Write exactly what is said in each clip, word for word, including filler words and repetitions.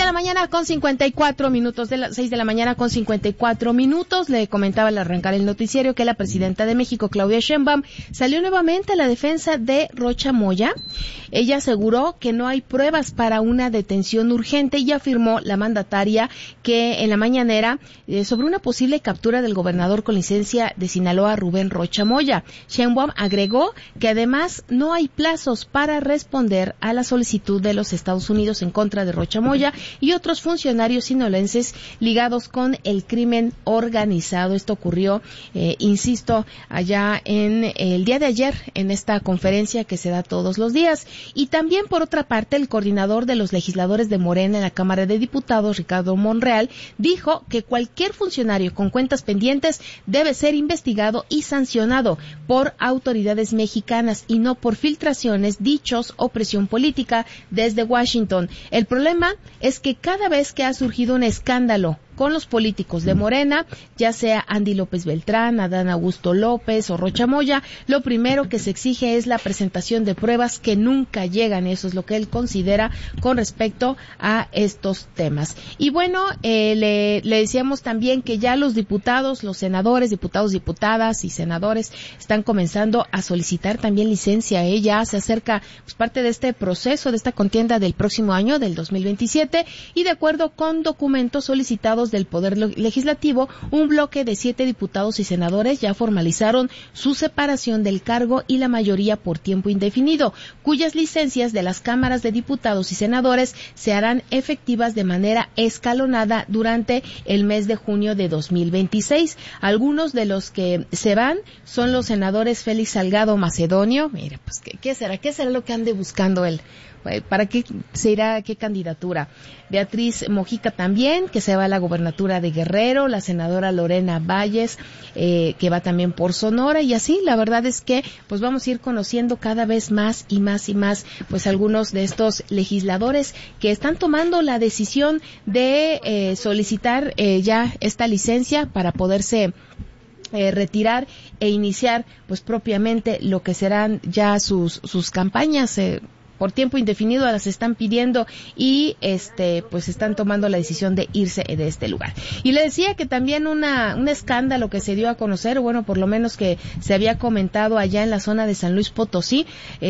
la mañana con cincuenta y cuatro minutos, de las seis de la mañana con cincuenta y cuatro minutos. Le comentaba al arrancar el noticiero que la presidenta de México, Claudia Sheinbaum, salió nuevamente a la defensa de Rocha Moya. Ella aseguró que no hay pruebas para una detención urgente y afirmó la mandataria que en la mañanera eh, sobre una posible captura del gobernador con licencia de Sinaloa, Rubén Rocha Moya. Sheinbaum agregó que además no hay plazos para responder a la solicitud de los Estados Unidos en contra de Rocha Moya y otros funcionarios sinaloenses ligados con el crimen organizado. Esto ocurrió, eh, insisto, allá en el día de ayer en esta conferencia que se da todos los días. Y también, por otra parte, el coordinador de los legisladores de Morena en la Cámara de Diputados, Ricardo Monreal, dijo que cualquier funcionario con cuentas pendientes debe ser investigado y sancionado por autoridades mexicanas y no por filtraciones, dichos o presión política desde Washington. El problema es que cada vez que ha surgido un escándalo con los políticos de Morena, ya sea Andy López Beltrán, Adán Augusto López o Rocha Moya, lo primero que se exige es la presentación de pruebas que nunca llegan. Eso es lo que él considera con respecto a estos temas. Y bueno, eh, le, le decíamos también que ya los diputados, los senadores, diputados, diputadas y senadores están comenzando a solicitar también licencia. Ella se acerca pues, parte de este proceso, de esta contienda del próximo año, del dos mil veintisiete, y de acuerdo con documentos solicitados del Poder Legislativo, un bloque de siete diputados y senadores ya formalizaron su separación del cargo y la mayoría por tiempo indefinido, cuyas licencias de las cámaras de diputados y senadores se harán efectivas de manera escalonada durante el mes de junio de dos mil veintiséis. Algunos de los que se van son los senadores Félix Salgado Macedonio. Mira, pues, ¿qué, qué será? ¿Qué será lo que ande buscando él? ¿Para qué se irá, qué candidatura? Beatriz Mojica también, que se va a la gobernatura de Guerrero, la senadora Lorena Valles, eh, que va también por Sonora, y así, la verdad es que, pues vamos a ir conociendo cada vez más y más y más, pues algunos de estos legisladores que están tomando la decisión de eh, solicitar eh, ya esta licencia para poderse Eh, retirar e iniciar pues propiamente lo que serán ya sus sus campañas eh, por tiempo indefinido. Las están pidiendo y este pues están tomando la decisión de irse de este lugar. Y le decía que también una un escándalo que se dio a conocer, bueno, por lo menos que se había comentado allá en la zona de San Luis Potosí,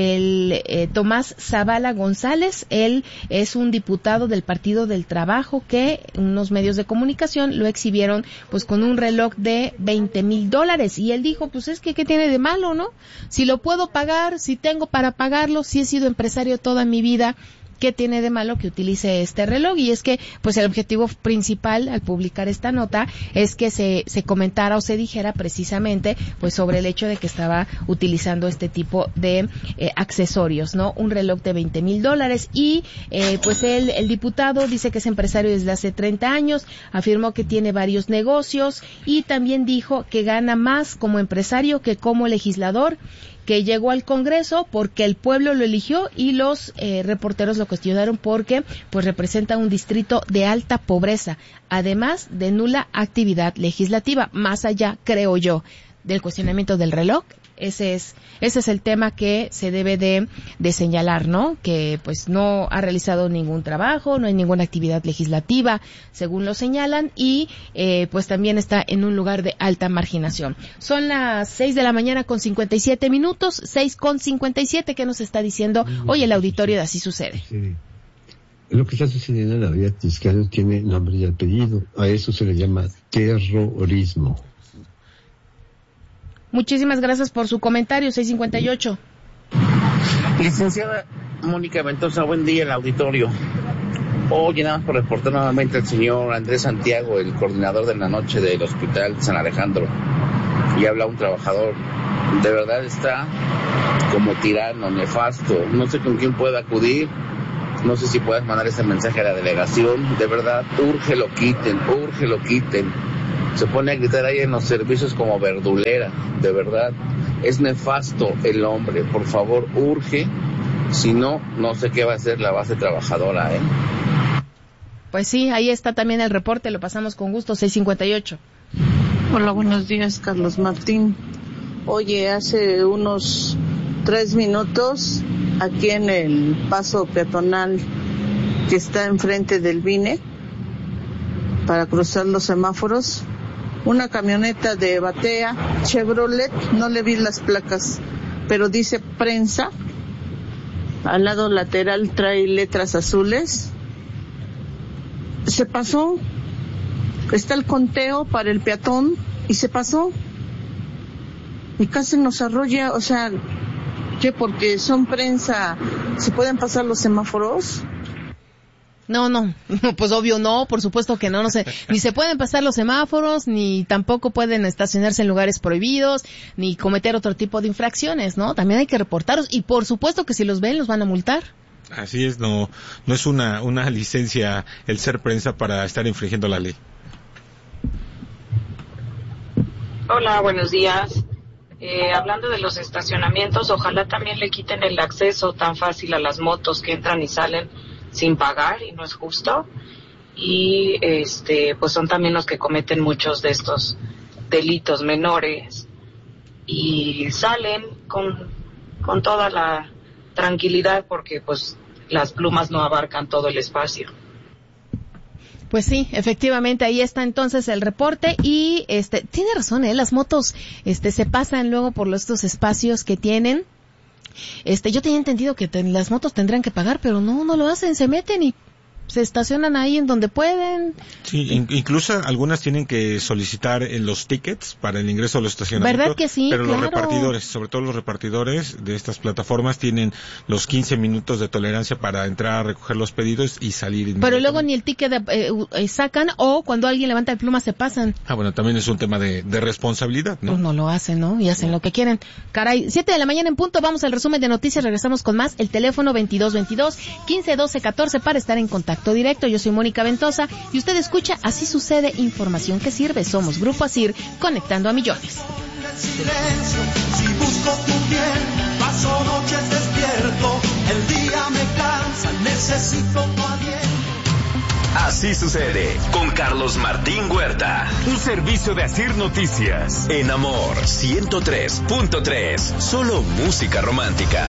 el eh, Tomás Zavala González, él es un diputado del Partido del Trabajo que unos medios de comunicación lo exhibieron pues con un reloj de veinte mil dólares y él dijo, pues es que ¿qué tiene de malo, no? Si lo puedo pagar, si tengo para pagarlo, si he sido empresario toda mi vida, ¿qué tiene de malo que utilice este reloj? Y es que, pues el objetivo principal al publicar esta nota es que se, se comentara o se dijera precisamente, pues sobre el hecho de que estaba utilizando este tipo de eh, accesorios, ¿no? Un reloj de veinte mil dólares y, eh, pues el, el diputado dice que es empresario desde hace treinta años, afirmó que tiene varios negocios y también dijo que gana más como empresario que como legislador, que llegó al Congreso porque el pueblo lo eligió y los eh, reporteros lo cuestionaron porque pues representa un distrito de alta pobreza, además de nula actividad legislativa, más allá, creo yo, del cuestionamiento del reloj. Ese es ese es el tema que se debe de, de señalar, ¿no? Que pues no ha realizado ningún trabajo, no hay ninguna actividad legislativa, según lo señalan, y eh, pues también está en un lugar de alta marginación. Son las seis de la mañana con cincuenta y siete minutos, seis con cincuenta y siete, ¿qué nos está diciendo hoy el auditorio de Así Sucede? Sí. Lo que está sucediendo en la vía fiscal tiene nombre y apellido. A eso se le llama terrorismo. Muchísimas gracias por su comentario, seis cincuenta y ocho. Licenciada Mónica Ventosa, buen día, el auditorio. Oye, nada más por reportar nuevamente al señor Andrés Santiago, el coordinador de la noche del Hospital San Alejandro. Y habla un trabajador. De verdad está como tirano, nefasto. No sé con quién pueda acudir. No sé si puedes mandar ese mensaje a la delegación. De verdad, urge lo quiten, urge lo quiten. Se pone a gritar ahí en los servicios como verdulera, de verdad. Es nefasto el hombre, por favor, urge. Si no, no sé qué va a hacer la base trabajadora, ¿eh? Pues sí, ahí está también el reporte, lo pasamos con gusto, seis cincuenta y ocho. Hola, buenos días, Carlos Martín. Oye, hace unos tres minutos, aquí en el paso peatonal que está enfrente del B I N E para cruzar los semáforos. Una camioneta de Batea, Chevrolet, no le vi las placas, pero dice prensa. Al lado lateral trae letras azules. Se pasó. Está el conteo para el peatón y se pasó. Y casi nos arrolla, o sea, ¿qué? Porque son prensa, ¿se pueden pasar los semáforos? No, no, pues obvio no, por supuesto que no, no sé, ni se pueden pasar los semáforos, ni tampoco pueden estacionarse en lugares prohibidos, ni cometer otro tipo de infracciones, ¿no? También hay que reportarlos y por supuesto que si los ven los van a multar. Así es, no, no es una, una licencia el ser prensa para estar infringiendo la ley. Hola, buenos días. Eh, hablando de los estacionamientos, ojalá también le quiten el acceso tan fácil a las motos que entran y salen sin pagar, y no es justo. Y este pues son también los que cometen muchos de estos delitos menores y salen con con toda la tranquilidad porque pues las plumas no abarcan todo el espacio. Pues sí, efectivamente, ahí está entonces el reporte y este tiene razón, eh, las motos este se pasan luego por los, estos espacios que tienen. Este, yo tenía entendido que ten, las motos tendrían que pagar, pero no, no lo hacen, se meten y se estacionan ahí en donde pueden. Sí, in, incluso algunas tienen que solicitar en los tickets para el ingreso a los estacionamientos. ¿Verdad que sí? Pero claro. Los repartidores, sobre todo los repartidores de estas plataformas tienen los quince minutos de tolerancia para entrar a recoger los pedidos y salir. Pero luego ni el ticket de, eh, eh, sacan o cuando alguien levanta el pluma se pasan. Ah, bueno, también es un tema de, de responsabilidad, ¿no? Pues no lo hacen, ¿no? Y hacen lo que quieren. Caray, siete de la mañana en punto, vamos al resumen de noticias, regresamos con más. El teléfono veintidós veintidós, quince doce catorce para estar en contacto directo. Yo soy Mónica Ventosa y usted escucha Así Sucede, información que sirve. Somos Grupo Asir, conectando a millones. Silencio, si busco tu piel, paso noches despierto, el día me cansa, necesito tu aliento. Así Sucede, con Carlos Martín Huerta. Un servicio de Asir Noticias. En Amor ciento tres punto tres. Solo música romántica.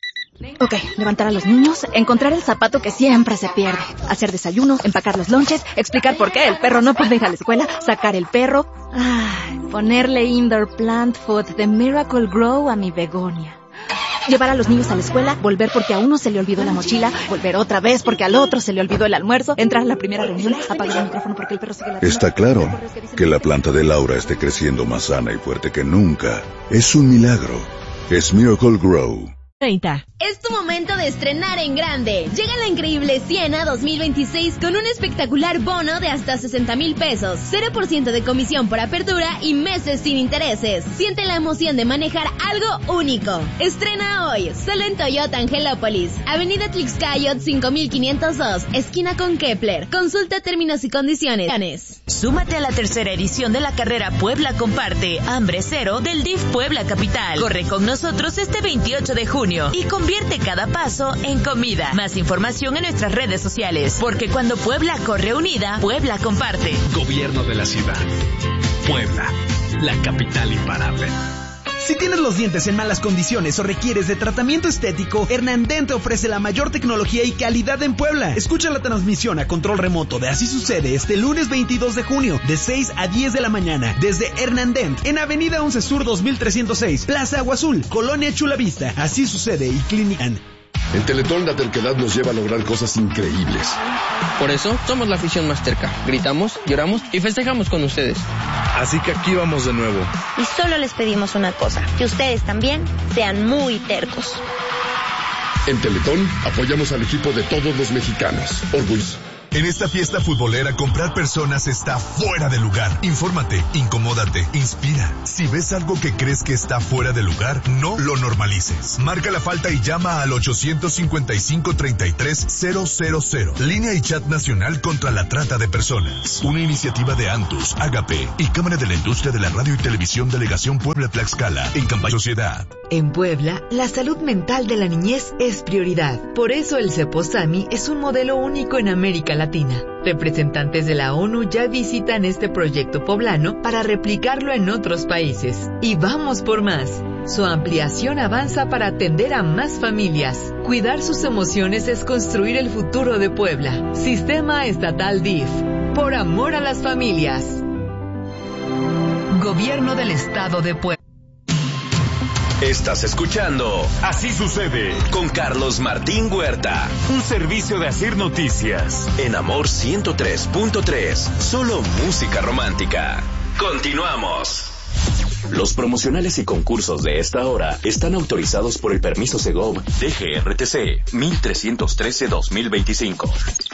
Ok, levantar a los niños, encontrar el zapato que siempre se pierde, hacer desayuno, empacar los lonches, explicar por qué el perro no puede ir a la escuela, sacar el perro, ay, ponerle indoor plant food de Miracle Grow a mi begonia. Llevar a los niños a la escuela, volver porque a uno se le olvidó la mochila, volver otra vez porque al otro se le olvidó el almuerzo, entrar a la primera reunión, apagar el micrófono porque el perro sigue la... Está claro que la planta de Laura esté creciendo más sana y fuerte que nunca. Es un milagro. Es Miracle Grow. treinta. Es tu momento de estrenar en grande. Llega la increíble Siena dos mil veintiséis con un espectacular bono de hasta sesenta mil pesos, cero por ciento de comisión por apertura y meses sin intereses. Siente la emoción de manejar algo único. Estrena hoy, solo en Toyota Angelópolis, Avenida Tlaxcayot cinco mil quinientos dos, esquina con Kepler. Consulta términos y condiciones. Súmate a la tercera edición de la carrera Puebla Comparte, Hambre Cero del D I F Puebla Capital. Corre con nosotros este veintiocho de junio y convierte cada paso en comida. Más información en nuestras redes sociales, porque cuando Puebla corre unida, Puebla comparte. Gobierno de la ciudad. Puebla, la capital imparable. Si tienes los dientes en malas condiciones o requieres de tratamiento estético, Hernandent te ofrece la mayor tecnología y calidad en Puebla. Escucha la transmisión a control remoto de Así Sucede este lunes veintidós de junio, de seis a diez de la mañana, desde Hernandent, en Avenida once Sur dos mil trescientos seis, Plaza Agua Azul, Colonia Chula Vista. Así Sucede y Clinican. En Teletón la terquedad nos lleva a lograr cosas increíbles. Por eso somos la afición más terca. Gritamos, lloramos y festejamos con ustedes. Así que aquí vamos de nuevo. Y solo les pedimos una cosa, que ustedes también sean muy tercos. En Teletón apoyamos al equipo de todos los mexicanos. Orgullosos. En esta fiesta futbolera, comprar personas está fuera de lugar. Infórmate, incomódate, inspira. Si ves algo que crees que está fuera de lugar, no lo normalices. Marca la falta y llama al ochocientos cincuenta y cinco, treinta y tres, cero cero cero. Línea y chat nacional contra la trata de personas. Una iniciativa de Antus, Agape y Cámara de la Industria de la Radio y Televisión Delegación Puebla-Tlaxcala en campaña Sociedad. En Puebla, la salud mental de la niñez es prioridad. Por eso el CEPOSAMI es un modelo único en América Latina. Representantes de la ONU ya visitan este proyecto poblano para replicarlo en otros países. Y vamos por más. Su ampliación avanza para atender a más familias. Cuidar sus emociones es construir el futuro de Puebla. Sistema Estatal D I F. Por amor a las familias. Gobierno del Estado de Puebla. Estás escuchando Así Sucede con Carlos Martín Huerta, un servicio de Asir Noticias en Amor ciento tres punto tres, solo música romántica. Continuamos. Los promocionales y concursos de esta hora están autorizados por el permiso Segov D G R T C mil trescientos trece dos mil veinticinco.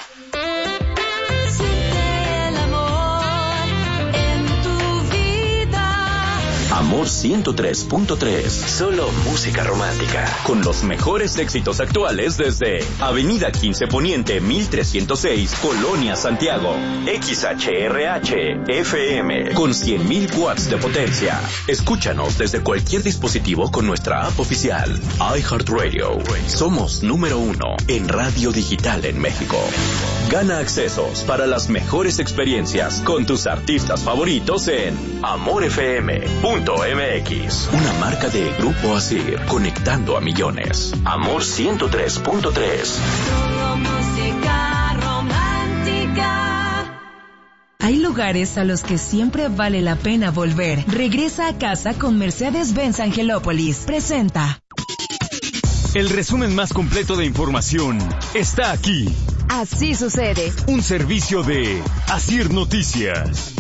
Amor ciento tres punto tres, solo música romántica, con los mejores éxitos actuales desde Avenida quince Poniente mil trescientos seis, Colonia Santiago, X H R H F M, con cien mil watts de potencia. Escúchanos desde cualquier dispositivo con nuestra app oficial, iHeartRadio. Somos número uno en radio digital en México. Gana accesos para las mejores experiencias con tus artistas favoritos en amor f m punto m x, una marca de Grupo Asir, conectando a millones. Amor ciento tres punto tres. Música romántica. Hay lugares a los que siempre vale la pena volver. Regresa a casa con Mercedes-Benz Angelópolis. Presenta. El resumen más completo de información está aquí. Así sucede. Un servicio de Asir Noticias.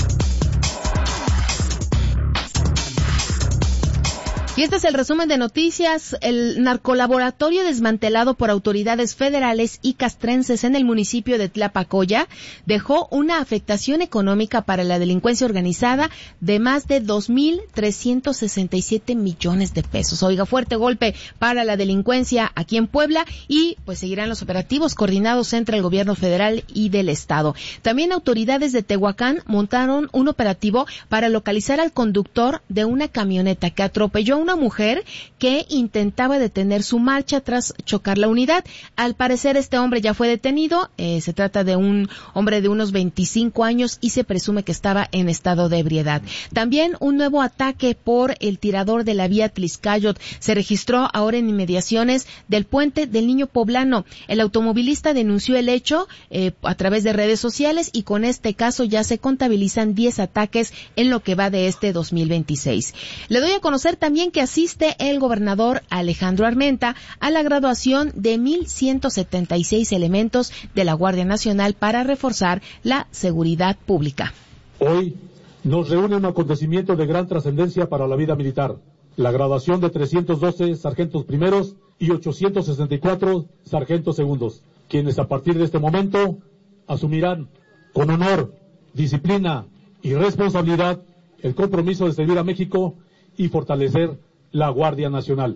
Y este es el resumen de noticias. El narcolaboratorio desmantelado por autoridades federales y castrenses en el municipio de Tlapacoya dejó una afectación económica para la delincuencia organizada de más de dos mil trescientos sesenta y siete millones de pesos. Oiga, fuerte golpe para la delincuencia aquí en Puebla y pues seguirán los operativos coordinados entre el gobierno federal y del estado. También autoridades de Tehuacán montaron un operativo para localizar al conductor de una camioneta que atropelló a una mujer que intentaba detener su marcha tras chocar la unidad. Al parecer este hombre ya fue detenido, eh, se trata de un hombre de unos veinticinco años y se presume que estaba en estado de ebriedad. También un nuevo ataque por el tirador de la vía Tliscayot se registró ahora en inmediaciones del puente del Niño Poblano. El automovilista denunció el hecho eh, a través de redes sociales y con este caso ya se contabilizan diez ataques en lo que va de este dos mil veintiséis. Le doy a conocer también que asiste el gobernador Alejandro Armenta a la graduación de mil ciento setenta y seis elementos de la Guardia Nacional para reforzar la seguridad pública. Hoy nos reúne un acontecimiento de gran trascendencia para la vida militar, la graduación de trescientos doce sargentos primeros y ochocientos sesenta y cuatro sargentos segundos, quienes a partir de este momento asumirán con honor, disciplina y responsabilidad el compromiso de servir a México y fortalecer la Guardia Nacional.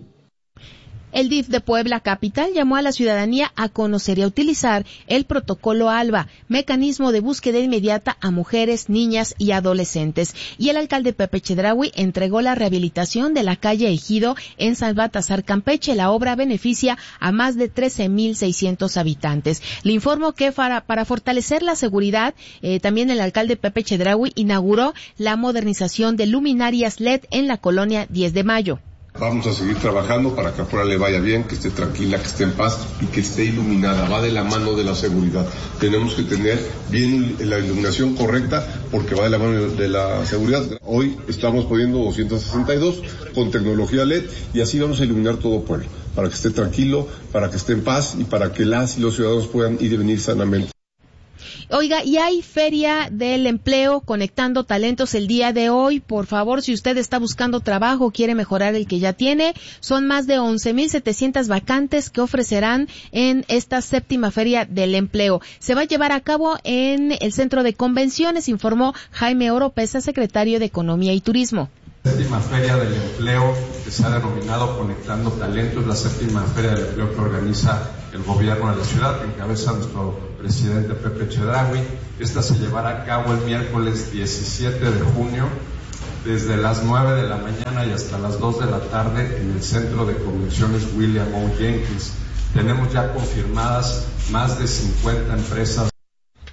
El D I F de Puebla Capital llamó a la ciudadanía a conocer y a utilizar el protocolo ALBA, mecanismo de búsqueda inmediata a mujeres, niñas y adolescentes. Y el alcalde Pepe Chedraui entregó la rehabilitación de la calle Ejido en San Baltasar, Campeche. La obra beneficia a más de trece mil seiscientos habitantes. Le informo que para, para fortalecer la seguridad, eh, también el alcalde Pepe Chedraui inauguró la modernización de luminarias L E D en la colonia diez de mayo. Vamos a seguir trabajando para que a Puebla le vaya bien, que esté tranquila, que esté en paz y que esté iluminada. Va de la mano de la seguridad. Tenemos que tener bien la iluminación correcta porque va de la mano de la seguridad. Hoy estamos poniendo doscientos sesenta y dos con tecnología L E D y así vamos a iluminar todo Puebla, para que esté tranquilo, para que esté en paz y para que las y los ciudadanos puedan ir y venir sanamente. Oiga, y hay Feria del Empleo Conectando Talentos el día de hoy. Por favor, si usted está buscando trabajo, quiere mejorar el que ya tiene, son más de once mil setecientas vacantes que ofrecerán en esta séptima Feria del Empleo. Se va a llevar a cabo en el Centro de Convenciones, informó Jaime Oropesa, secretario de Economía y Turismo. La séptima Feria del Empleo, que se ha denominado Conectando Talentos, la séptima Feria del Empleo que organiza el gobierno de la ciudad, que encabeza nuestro presidente Pepe Chedraui. Esta se llevará a cabo el miércoles diecisiete de junio, desde las nueve de la mañana y hasta las dos de la tarde en el Centro de Convenciones William O. Jenkins. Tenemos ya confirmadas más de cincuenta empresas.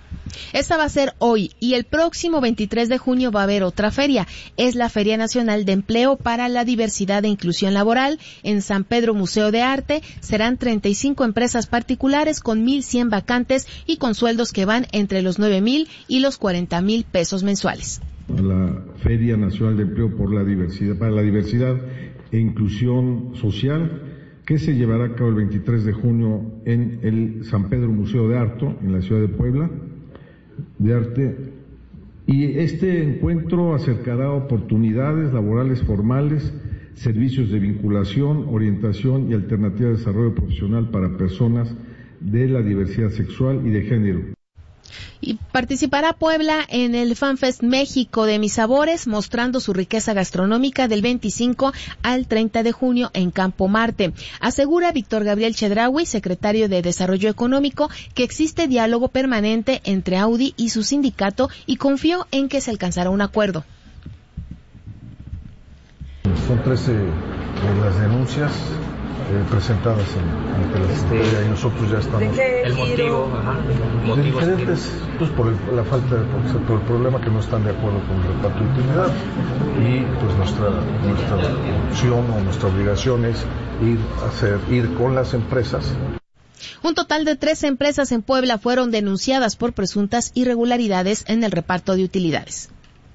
Esta va a ser hoy y el próximo veintitrés de junio va a haber otra feria. Es la Feria Nacional de Empleo para la Diversidad e Inclusión Laboral en San Pedro Museo de Arte. Serán treinta y cinco empresas particulares con mil cien vacantes y con sueldos que van entre los nueve mil y los cuarenta mil pesos mensuales. La Feria Nacional de Empleo por la Diversidad, para la Diversidad e Inclusión Social, que se llevará a cabo el veintitrés de junio en el San Pedro Museo de Arte, en la ciudad de Puebla, de Arte. Y este encuentro acercará oportunidades laborales formales, servicios de vinculación, orientación y alternativa de desarrollo profesional para personas de la diversidad sexual y de género. Y participará Puebla en el FanFest México de Mis Sabores, mostrando su riqueza gastronómica del veinticinco al treinta de junio en Campo Marte. Asegura Víctor Gabriel Chedraui, secretario de Desarrollo Económico, que existe diálogo permanente entre Audi y su sindicato y confió en que se alcanzará un acuerdo. Son trece eh, las denuncias eh, presentadas en, ante la Secretaría y nosotros ya estamos. ¿De qué el motivo? Ajá. De diferentes, pues por el, la falta de, por el problema que no están de acuerdo con el reparto de utilidad y pues nuestra nuestra opción o nuestra obligación es ir a hacer ir con las empresas. Un total de tres empresas en Puebla fueron denunciadas por presuntas irregularidades en el reparto de utilidades.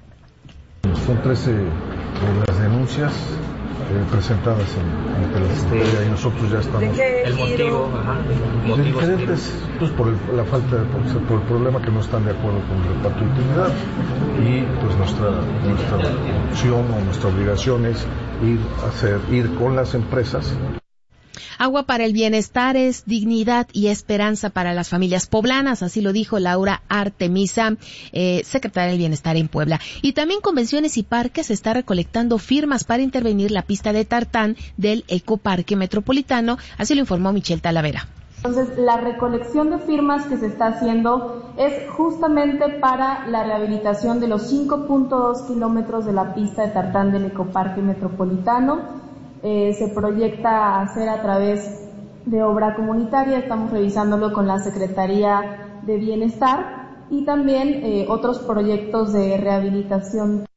Son trece eh, las denuncias eh, presentadas en, ante la Secretaría y nosotros ya estamos. ¿De qué el motivo? Ajá. De diferentes, pues por el, la falta de, por, por el problema que no están de acuerdo con el reparto de utilidad y pues nuestra nuestra opción o nuestra obligación es ir a hacer ir con las empresas. Agua para el bienestar es dignidad y esperanza para las familias poblanas, así lo dijo Laura Artemisa, eh, secretaria del Bienestar en Puebla. Y también Convenciones y Parques está recolectando firmas para intervenir la pista de tartán del Ecoparque Metropolitano, así lo informó Michelle Talavera. Entonces, la recolección de firmas que se está haciendo es justamente para la rehabilitación de los cinco punto dos kilómetros de la pista de tartán del Ecoparque Metropolitano. Eh, se proyecta hacer a través de obra comunitaria, estamos revisándolo con la Secretaría de Bienestar y también eh, otros proyectos de rehabilitación.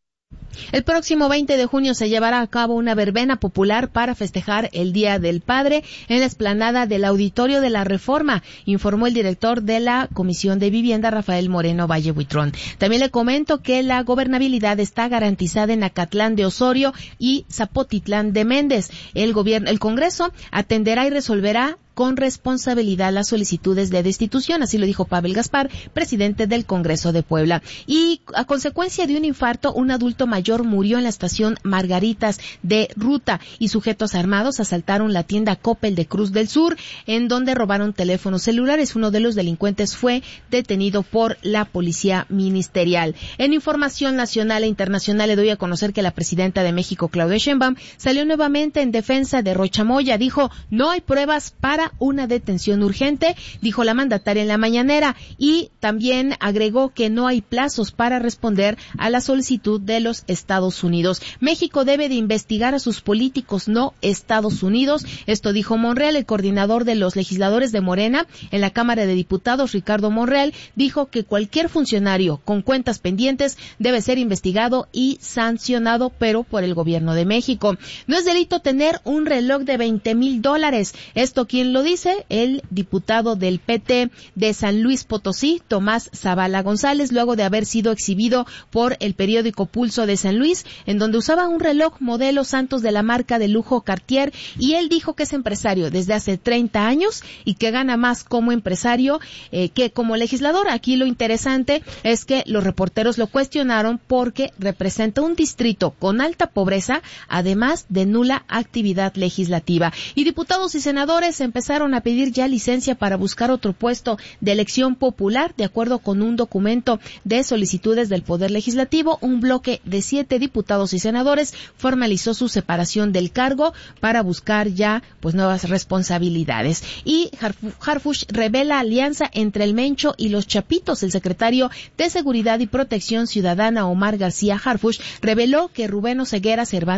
El próximo veinte de junio se llevará a cabo una verbena popular para festejar el Día del Padre en la explanada del Auditorio de la Reforma, informó el director de la Comisión de Vivienda, Rafael Moreno Valle Buitrón. También le comento que la gobernabilidad está garantizada en Acatlán de Osorio y Zapotitlán de Méndez. El gobierno, el Congreso atenderá y resolverá con responsabilidad las solicitudes de destitución, así lo dijo Pavel Gaspar, presidente del Congreso de Puebla. Y a consecuencia de un infarto, un adulto mayor murió en la estación Margaritas de Ruta y sujetos armados asaltaron la tienda Coppel de Cruz del Sur, en donde robaron teléfonos celulares. Uno de los delincuentes fue detenido por la policía ministerial. En información nacional e internacional le doy a conocer que la presidenta de México, Claudia Sheinbaum, salió nuevamente en defensa de Rocha Moya. Dijo, no hay pruebas para una detención urgente, dijo la mandataria en la mañanera, y también agregó que no hay plazos para responder a la solicitud de los Estados Unidos. México debe de investigar a sus políticos, no Estados Unidos. Esto dijo Monreal, el coordinador de los legisladores de Morena en la Cámara de Diputados, Ricardo Monreal, dijo que cualquier funcionario con cuentas pendientes debe ser investigado y sancionado, pero por el gobierno de México. No es delito tener un reloj de veinte mil dólares. Esto, ¿quién lo dice? El diputado del P T de San Luis Potosí, Tomás Zavala González, luego de haber sido exhibido por el periódico Pulso de San Luis, en donde usaba un reloj modelo Santos de la marca de lujo Cartier, y él dijo que es empresario desde hace treinta años y que gana más como empresario eh, que como legislador. Aquí lo interesante es que los reporteros lo cuestionaron porque representa un distrito con alta pobreza, además de nula actividad legislativa. Y diputados y senadores empezaron a pedir ya licencia para buscar otro puesto de elección popular, de acuerdo con un documento de solicitudes del Poder Legislativo. Un bloque de siete diputados y senadores formalizó su separación del cargo para buscar ya pues nuevas responsabilidades. Y Harfuch revela alianza entre el Mencho y los Chapitos. El secretario de Seguridad y Protección Ciudadana, Omar García Harfuch, reveló que Rubén Oseguera Cervantes